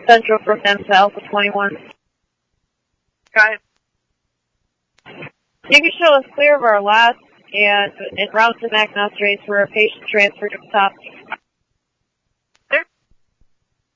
Central from them to Alpha 21. Got it. You can show us clear of our lots and en route to Mackinac Straits where a patient transferred to top